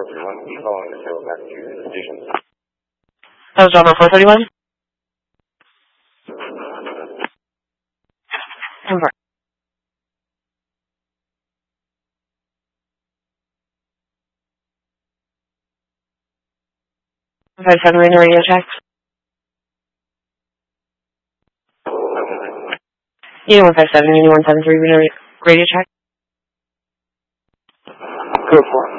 That was Java 431? Confirm. 57 reading the radio check. Unit 157, Unit 173 reading the radio check. Go for it.